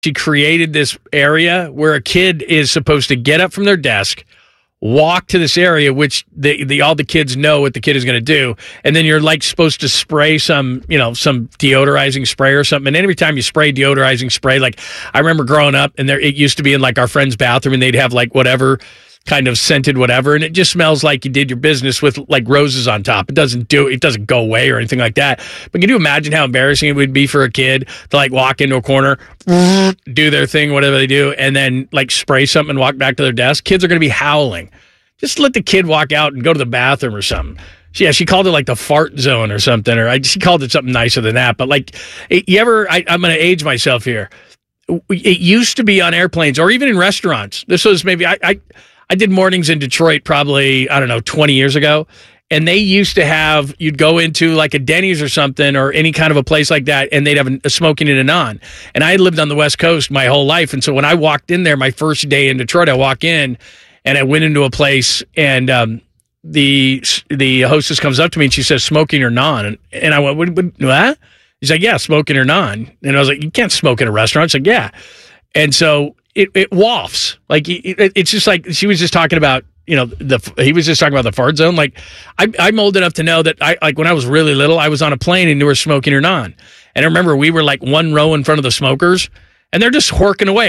she created this area where a kid is supposed to get up from their desk, walk to this area, which all the kids know what the kid is going to do, and then you're like supposed to spray some deodorizing spray or something. And every time you spray deodorizing spray, like I remember growing up, and it used to be in like our friend's bathroom, and they'd have like whatever kind of scented whatever, and it just smells like you did your business with like roses on top. It doesn't go away or anything like that. But can you imagine how embarrassing it would be for a kid to like walk into a corner, do their thing, whatever they do, and then like spray something and walk back to their desk? Kids are going to be howling. Just let the kid walk out and go to the bathroom or something. Yeah, she called it like the fart zone or something, she called it something nicer than that. But like, I'm going to age myself here. It used to be on airplanes or even in restaurants. This was maybe, I did mornings in Detroit probably, 20 years ago. And they used to have, you'd go into like a Denny's or something or any kind of a place like that, and they'd have a smoking in and on. And I had lived on the West Coast my whole life. And so when I walked in there, my first day in Detroit, I walk in and I went into a place, and the hostess comes up to me and she says, smoking or non? And I went, what? He's like, yeah, smoking or non. And I was like, you can't smoke in a restaurant. It's like, yeah. And so it wafts. Like, it's just like, she was just talking about, he was just talking about the fart zone. Like, I'm old enough to know that when I was really little, I was on a plane and they were smoking or non. And I remember we were like one row in front of the smokers, and they're just horking away,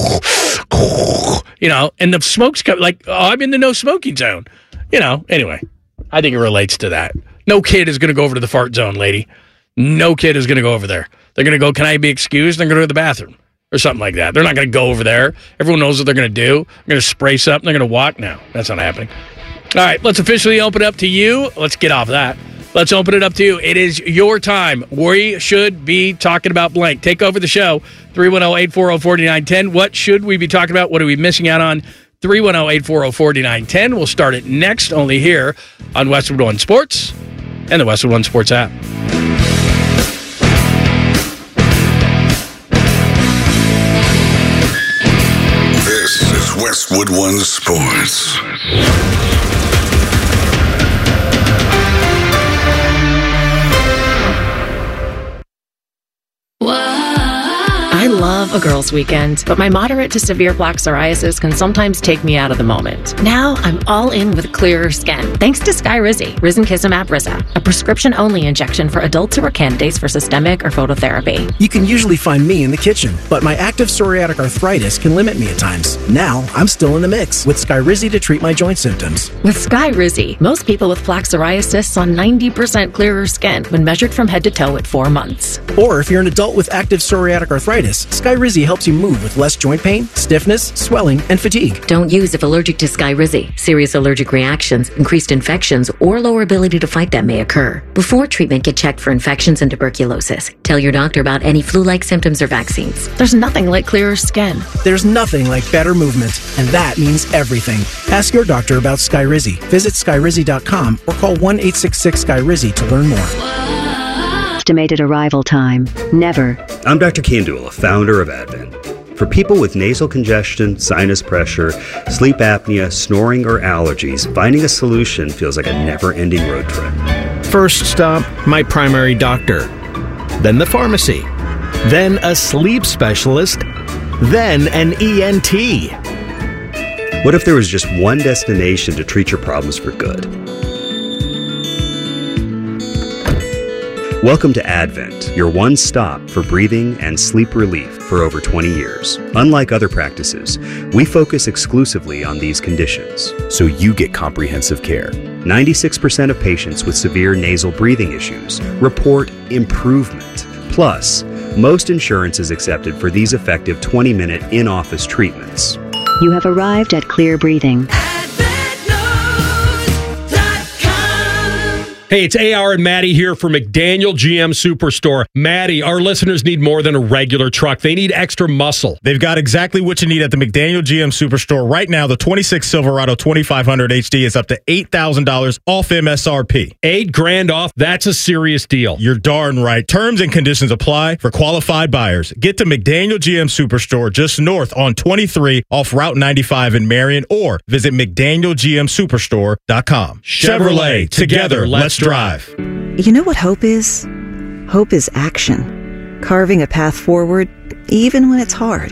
and the smoke's like, oh, I'm in the no smoking zone, Anyway, I think it relates to that. No kid is going to go over to the fart zone, lady. No kid is going to go over there. They're going to go, can I be excused? They're going to go to the bathroom or something like that. They're not going to go over there. Everyone knows what they're going to do. They're going to spray something. They're going to walk. No, that's not happening. All right, let's officially open it up to you. Let's get off that. Let's open it up to you. It is your time. We should be talking about blank. Take over the show. 310-840-4910. What should we be talking about? What are we missing out on? 310-840-4910. We'll start it next, only here on Westwood One Sports and the Westwood One Sports app. This is Westwood One Sports. I love a girls' weekend, but my moderate to severe plaque psoriasis can sometimes take me out of the moment. Now I'm all in with clearer skin, thanks to Skyrizi, Risankizumab Risa, a prescription-only injection for adults who are candidates for systemic or phototherapy. You can usually find me in the kitchen, but my active psoriatic arthritis can limit me at times. Now I'm still in the mix with Skyrizi to treat my joint symptoms. With Skyrizi, most people with plaque psoriasis saw 90% clearer skin when measured from head to toe at 4 months. Or if you're an adult with active psoriatic arthritis, Skyrizi helps you move with less joint pain, stiffness, swelling, and fatigue. Don't use if allergic to Skyrizi. Serious allergic reactions, increased infections, or lower ability to fight them may occur. Before treatment, get checked for infections and tuberculosis. Tell your doctor about any flu-like symptoms or vaccines. There's nothing like clearer skin. There's nothing like better movement, and that means everything. Ask your doctor about Skyrizi. Visit Skyrizi.com or call 1-866-SKYRIZI to learn more. Estimated arrival time. Never. I'm Dr. Kandula, founder of Advent. For people with nasal congestion, sinus pressure, sleep apnea, snoring, or allergies, finding a solution feels like a never-ending road trip. First stop, my primary doctor. Then the pharmacy. Then a sleep specialist. Then an ENT. What if there was just one destination to treat your problems for good? Welcome to Advent, your one stop for breathing and sleep relief for over 20 years. Unlike other practices, we focus exclusively on these conditions, so you get comprehensive care. 96% of patients with severe nasal breathing issues report improvement. Plus, most insurance is accepted for these effective 20-minute in-office treatments. You have arrived at Clear Breathing. Hey, it's AR and Maddie here for McDaniel GM Superstore. Maddie, our listeners need more than a regular truck. They need extra muscle. They've got exactly what you need at the McDaniel GM Superstore. Right now, the 26 Silverado 2500 HD is up to $8,000 off MSRP. $8,000 off? That's a serious deal. You're darn right. Terms and conditions apply for qualified buyers. Get to McDaniel GM Superstore just north on 23 off Route 95 in Marion, or visit McDanielGMSuperstore.com. Chevrolet, together, let's drive. You know what hope is? Hope is action. Carving a path forward, even when it's hard.